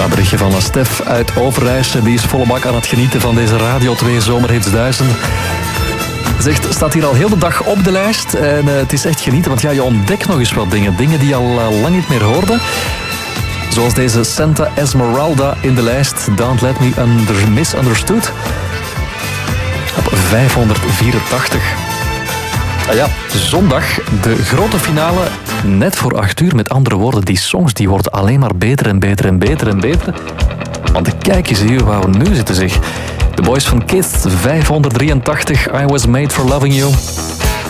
Een berichtje van Stef uit Overijssel. Die is volle bak aan het genieten van deze Radio 2 Zomerhits 1000. Zegt, staat hier al heel de dag op de lijst. En het is echt genieten, want ja, je ontdekt nog eens wat dingen. Dingen die je al lang niet meer hoorde. Zoals deze Santa Esmeralda in de lijst. Don't Let Me Misunderstood. Op 584. Ah ja, zondag de grote finale. Net voor 8 uur. Met andere woorden, die songs die worden alleen maar beter en beter en beter en beter. Want kijk eens hier waar we nu zitten, zeg. The Boys van Kiss, 583. I Was Made for Loving You.